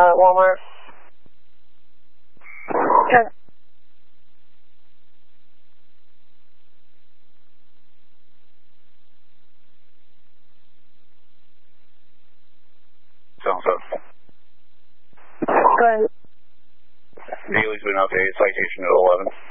Walmart. Okay. Sounds up. Go ahead. Haley's been okay. Citation at 11.